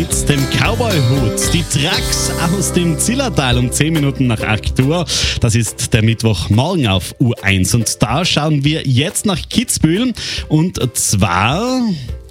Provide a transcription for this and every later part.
mit dem Cowboy-Hut. Die Trucks aus dem Zillertal um 10 Minuten nach 8 Uhr. Das ist der Mittwochmorgen auf U1. Und da schauen wir jetzt nach Kitzbühel. Und zwar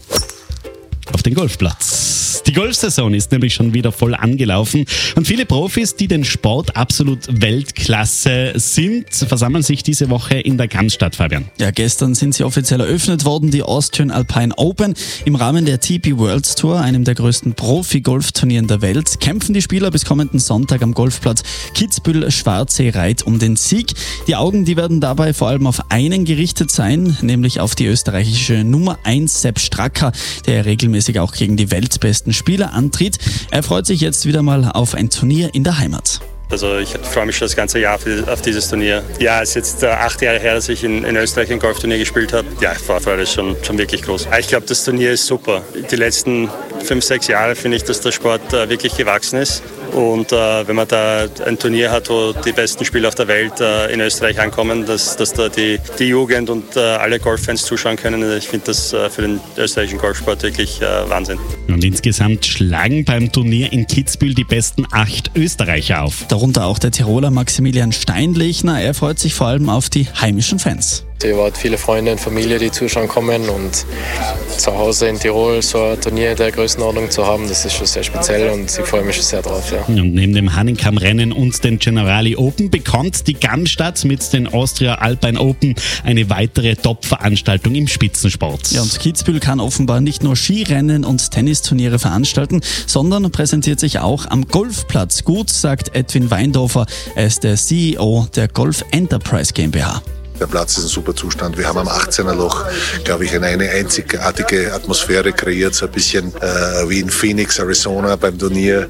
auf den Golfplatz. Die Golfsaison ist nämlich schon wieder voll angelaufen und viele Profis, die den Sport absolut Weltklasse sind, versammeln sich diese Woche in der Cannstatt, Fabian. Ja, gestern sind sie offiziell eröffnet worden, die Austrian Alpine Open. Im Rahmen der TP World Tour, einem der größten Profi-Golfturnieren der Welt, kämpfen die Spieler bis kommenden Sonntag am Golfplatz Kitzbühel-Schwarzsee Reit um den Sieg. Die Augen, die werden dabei vor allem auf einen gerichtet sein, nämlich auf die österreichische Nummer 1 Sepp Straka, der regelmäßig auch gegen die weltbesten Spieler antritt. Er freut sich jetzt wieder mal auf ein Turnier in der Heimat. Also ich freue mich schon das ganze Jahr auf dieses Turnier. Ja, es ist jetzt 8 Jahre her, dass ich in Österreich ein Golfturnier gespielt habe. Ja, die Vorfreude ist schon wirklich groß. Ich glaube, das Turnier ist super. Die letzten 5-6 Jahre finde ich, dass der Sport wirklich gewachsen ist. Und wenn man da ein Turnier hat, wo die besten Spieler auf der Welt in Österreich ankommen, dass da die Jugend und alle Golffans zuschauen können, ich finde das für den österreichischen Golfsport wirklich Wahnsinn. Und insgesamt schlagen beim Turnier in Kitzbühel die besten 8 Österreicher auf. Darunter auch der Tiroler Maximilian Steinlechner. Er freut sich vor allem auf die heimischen Fans. Ich habe viele Freunde und Familie, die zuschauen kommen, und zu Hause in Tirol so ein Turnier der Größenordnung zu haben, das ist schon sehr speziell und ich freue mich schon sehr drauf. Ja. Und neben dem Hahnenkamm-Rennen und den Generali Open bekommt die Cannstatt mit den Austria Alpine Open eine weitere Top-Veranstaltung im Spitzensport. Ja, und Kitzbühel kann offenbar nicht nur Skirennen und Tennisturniere veranstalten, sondern präsentiert sich auch am Golfplatz gut, sagt Edwin Weindorfer. Er ist der CEO der Golf Enterprise GmbH. Der Platz ist in super Zustand. Wir haben am 18er Loch, glaube ich, eine einzigartige Atmosphäre kreiert, so ein bisschen wie in Phoenix, Arizona beim Turnier,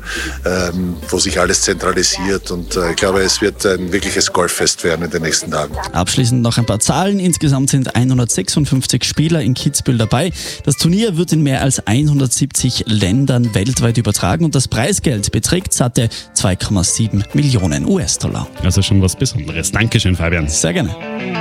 wo sich alles zentralisiert. Und ich glaube, es wird ein wirkliches Golffest werden in den nächsten Tagen. Abschließend noch ein paar Zahlen. Insgesamt sind 156 Spieler in Kitzbühel dabei. Das Turnier wird in mehr als 170 Ländern weltweit übertragen und das Preisgeld beträgt satte 2,7 Millionen US-Dollar. Also schon was Besonderes. Dankeschön, Fabian. Sehr gerne.